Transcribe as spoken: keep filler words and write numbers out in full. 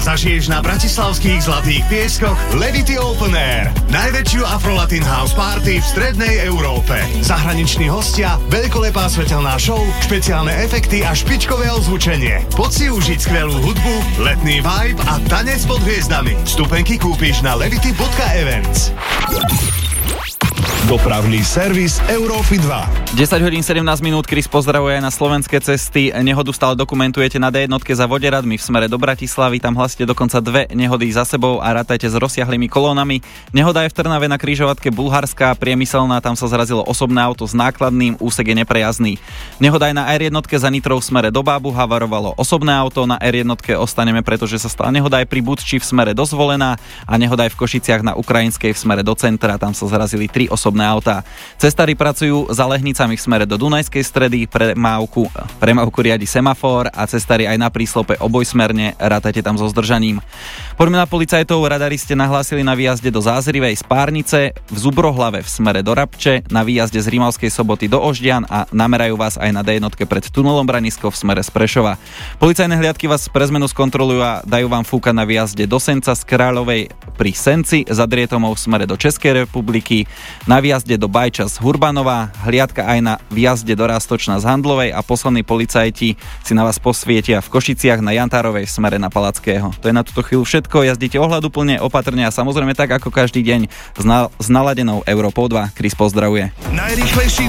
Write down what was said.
zažiješ na bratislavských Zlatých pieskoch Levity Open Air. Najväčšiu Afro-Latin House Party v strednej Európe. Zahraniční hostia, veľkolepá svetelná show, špeciálne efekty a špičkové ozvučenie. Poď si užiť skvelú hudbu, letný vibe a tanec pod hviezdami. Vstupenky kúpiš na levity bodka events. Dopravný servis Európy dva. desať hodín sedemnásť minút, Chris pozdravuje aj na slovenské cesty. Nehodu stále dokumentujete na dé jednotke za Voderadmi v smere do Bratislavy. Tam hlasíte dokonca dve nehody za sebou a rátajte s rozsiahlými kolónami. Nehoda je v Trnave na križovatke Bulharská Priemyselná, tam sa zrazilo osobné auto s nákladným, úsek je neprejazdný. Nehoda aj na er jednotke za Nitrou v smere do Bábucha, varovalo osobné auto. Na er jednotke ostaneme, pretože sa stala nehoda aj pri Budči v smere do Zvolená a nehoda aj v Košiciach na Ukrajinskej v smere do centra, tam sa zrazili tri osobné autá. Cestári pracujú za Lehnicami v smere do Dunajskej Stredy, premávku, premávku riadi semafor a cestári aj na príslope obojsmerne, rátajte tam so zdržaním. Poďme na policajtov, radari ste nahlásili na výjazde do Zázrivej z Párnice, v Zubrohlave v smere do Rabče, na výjazde z Rimavskej Soboty do Oždian a namerajú vás aj na dé jednotke pred tunelom Branisko v smere z Prešova. Policajné hliadky vás pre zmenu skontrolujú a dajú vám fúkať na výjazde do Senca z Kráľovej pri Senci, za Drietomov v smere do Českej republiky, na výjazde do Bajča z Hurbanova, hliadka aj na výjazde do Rastočna z Handlovej a poslední policajti si na vás posvietia v Košiciach na Jantárovej v smere na Palackého. To je na túto chvíľu všetko, jazdite ohľaduplne, opatrne a samozrejme tak ako každý deň s, na- s naladenou Európou dva. Chris pozdravuje. Najrýchlejší